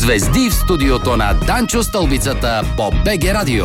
Звезди в студиото на Данчо Стълбицата по БГ Радио.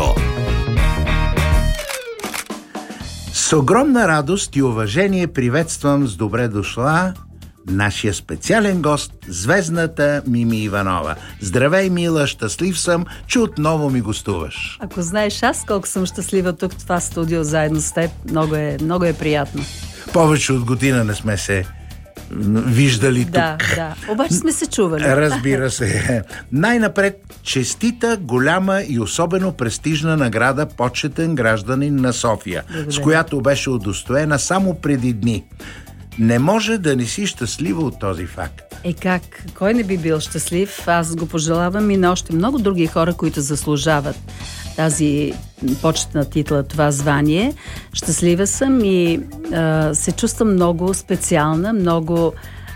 С огромна радост и уважение приветствам с добре дошла нашия специален гост, звездната Мими Иванова. Здравей, мила, щастлив съм, че отново ми гостуваш. Ако знаеш аз колко съм щастлива тук в това студио заедно с теб, много е приятно. Повече от година не сме се виждали тук. Да. Обаче сме се чували. Разбира се. Най-напред, честита, голяма и особено престижна награда почетен гражданин на София, с която беше удостоена само преди дни. Не може да не си щастлива от този факт. Как? Кой не би бил щастлив? Аз го пожелавам и на още много други хора, които заслужават тази почетна титла, това звание. Щастлива съм и се чувствам много специална, много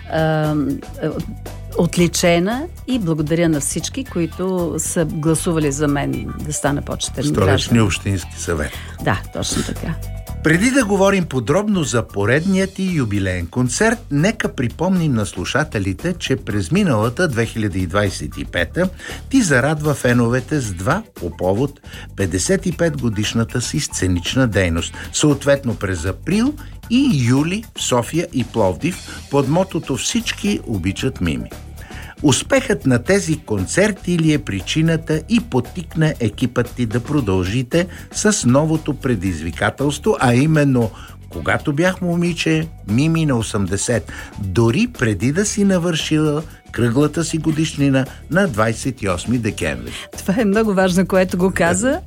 отличена и благодаря на всички, които са гласували за мен да стана почетен гражданин. Столичния общински съвет. Да, точно така. Преди да говорим подробно за поредният ти юбилеен концерт, нека припомним на слушателите, че през миналата 2025 ти зарадва феновете с два по повод 55 годишната си сценична дейност, съответно през април и юли в София и Пловдив под мотото "Всички обичат Мими". Успехът на тези концерти ли е причината и подтикна екипът ти да продължите с новото предизвикателство, а именно "Когато бях момиче, Мими на 80", дори преди да си навършила кръглата си годишнина на 28 декември. Това е много важно, което го каза.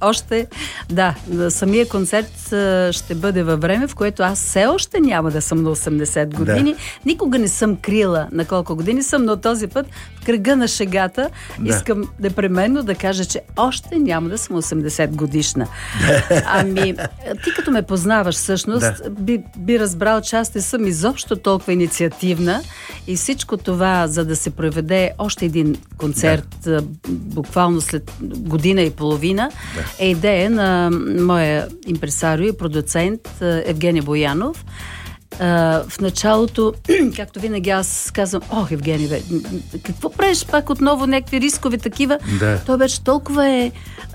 Самия концерт ще бъде във време, в което аз все още няма да съм на 80 години. Да. Никога не съм крила на колко години съм, но този път в кръга на шегата искам непременно да кажа, че още няма да съм 80 годишна. Ами, ти като ме познаваш всъщност, би разбрал, че аз не съм изобщо толкова инициативна и всичко това, за да се проведе още един концерт буквално след година и половина, е идея на моя импресарио и продуцент Евгений Боянов. В началото, както винаги аз казвам: Евгений, какво правиш пак отново някакви рискови такива? Той беше толкова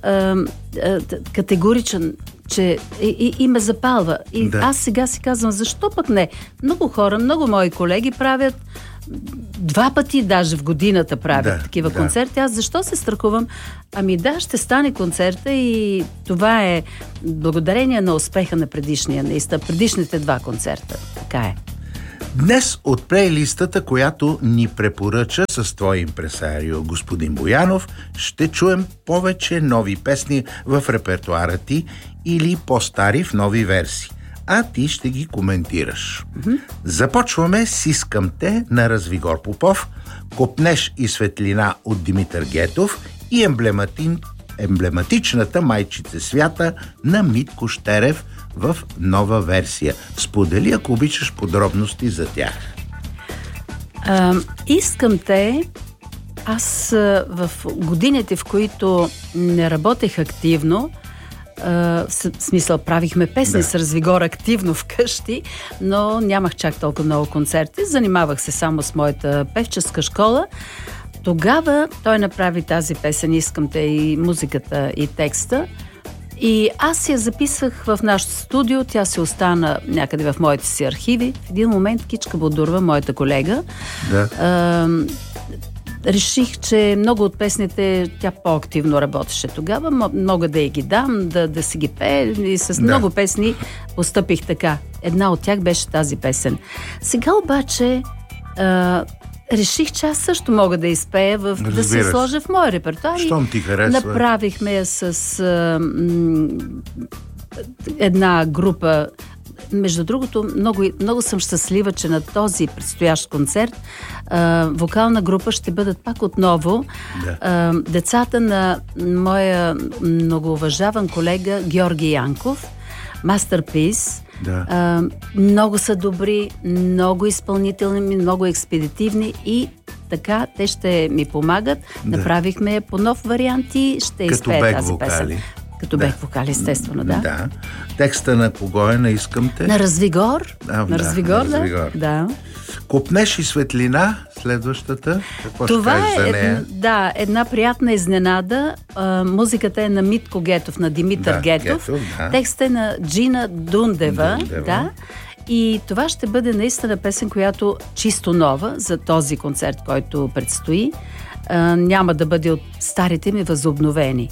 категоричен, че и ме запалва. И аз сега си казвам: защо пък не? Много хора, много мои колеги правят 2 пъти даже в годината правят такива концерти. Аз защо се страхувам? Ще стане концерта и това е благодарение на успеха на предишните 2 концерта. Така е. Днес от плейлистата, която ни препоръча с твой импресарио господин Боянов, ще чуем повече нови песни в репертуара ти или по-стари в нови версии. А ти ще ги коментираш. Започваме с "Искам те" на Развигор Попов, "Копнеш и светлина" от Димитър Гетов и емблематичната "Майчице свята" на Митко Щерев в нова версия. Сподели, ако обичаш, подробности за тях. "Искам те", аз в годините, в които не работех активно, в смисъл правихме песни с Развигор активно вкъщи, но нямах чак толкова много концерти. Занимавах се само с моята певческа школа. Тогава той направи тази песен "Искам те", и музиката, и текста. И аз я записах в нашото студио, тя се остана някъде в моите си архиви. В един момент Кичка Бодурова, моята колега, реших, че много от песните тя по-активно работеше тогава. Мога да ги дам, да си ги пее, и с много песни постъпих така. Една от тях беше тази песен. Сега обаче реших, че аз също мога да изпея, да се сложа в моя репертуар. Щом ти харесва. Направихме я с една група. Между другото, много съм щастлива, че на този предстоящ концерт вокална група ще бъдат пак отново децата на моя многоуважаван колега Георги Янков, Masterpiece. Много са добри, много изпълнителни, много експедитивни и така те ще ми помагат. Направихме по нов вариант и ще изпея тази песен. Като бек вокал, естествено, да. Да. Текста на кого е? На Искам те? На Развигор. На Развигор, Развигор. Да. Копнеш и светлина, следващата. Какво ще кажеш за нея? Една приятна изненада. Музиката е на Митко Гетов, на Димитър Гетов. Текстът е на Джина Дундева. Да. И това ще бъде наистина песен, която чисто нова за този концерт, който предстои. Няма да бъде от старите ми възобновени.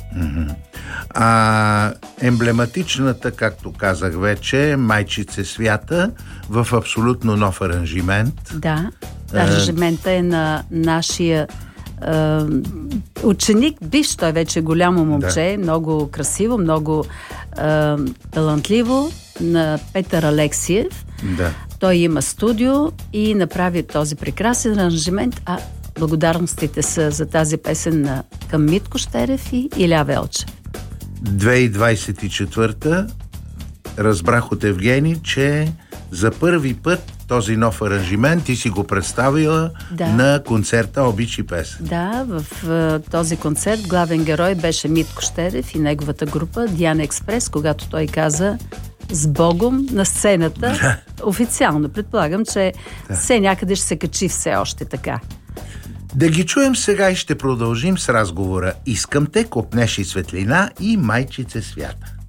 Емблематичната, както казах вече, Майчице свята в абсолютно нов аранжимент. Да, аранжимента е на нашия ученик, бивш, той вече е голямо момче, много красиво, много талантливо, на Петър Алексиев. Да. Той има студио и направи този прекрасен аранжимент, благодарностите са за тази песен към Митко Щерев и Иля Велчев. 2024 разбрах от Евгений, че за първи път този нов аранжимент ти си го представила на концерта Обичи песен. Да, в този концерт главен герой беше Митко Щерев и неговата група Диана Експрес, когато той каза с Богом на сцената. Официално предполагам, че все някъде ще се качи все още така. Да ги чуем сега и ще продължим с разговора. Искам те, Копнеш и светлина и Майчице свята.